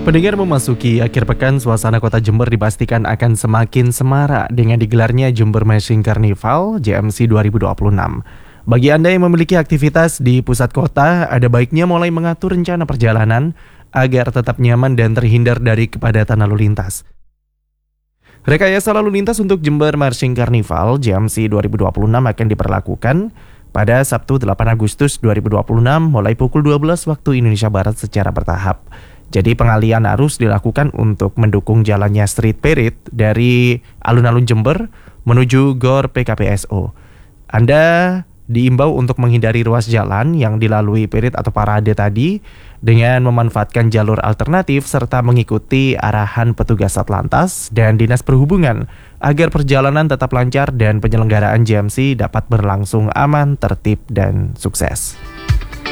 Pendengar, memasuki akhir pekan, suasana kota Jember dipastikan akan semakin semarak dengan digelarnya Jember Mashing Carnival JMC 2026. Bagi Anda yang memiliki aktivitas di pusat kota, ada baiknya mulai mengatur rencana perjalanan agar tetap nyaman dan terhindar dari kepadatan lalu lintas. Rekayasa lalu lintas untuk Jember Mashing Carnival JMC 2026 akan diberlakukan pada Sabtu 8 Agustus 2026 mulai pukul 12 waktu Indonesia Barat secara bertahap. Jadi pengalian arus dilakukan untuk mendukung jalannya Street Parade dari alun-alun Jember menuju GOR PKPSO. Anda diimbau untuk menghindari ruas jalan yang dilalui parade atau parade tadi dengan memanfaatkan jalur alternatif serta mengikuti arahan petugas Satlantas dan Dinas Perhubungan agar perjalanan tetap lancar dan penyelenggaraan JMC dapat berlangsung aman, tertib, dan sukses.